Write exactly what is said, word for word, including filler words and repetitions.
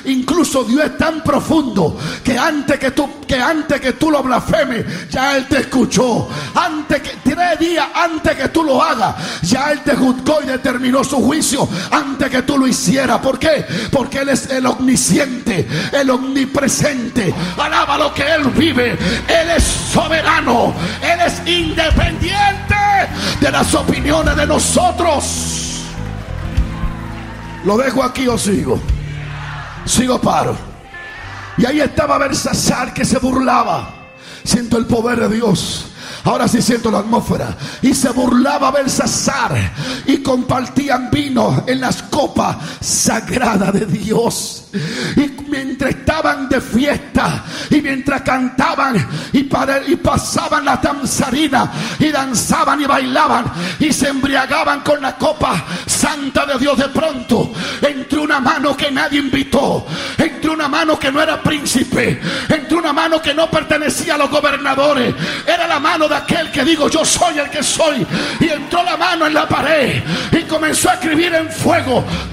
Incluso Dios es tan profundo que antes que tú, que antes que tú lo blasfemes, ya Él te escuchó. Antes que, tres días antes que tú lo hagas, ya Él te juzgó y determinó su juicio antes que tú lo hicieras. ¿Por qué? Porque Él es el omnisciente, el omnipresente. Alaba lo que Él vive. Él es soberano. Él es independiente de las opiniones de nosotros. ¿Lo dejo aquí o sigo? Sigo, paro. Y ahí estaba Belsasar, que se burlaba. Siento el poder de Dios. Ahora sí siento la atmósfera. Y se burlaba Belsasar, y compartían vino en las copas sagradas de Dios. Y mientras estaban de fiesta, y mientras cantaban y, para, y pasaban la danzarina, y danzaban y bailaban, y se embriagaban con la copa santa de Dios, de pronto entró una mano que nadie invitó, entró una mano que no era príncipe, entró una mano que no pertenecía a los gobernadores, era la mano de aquel que digo yo soy el que soy. Y entró la mano en la pared y comenzó a escribir en fuego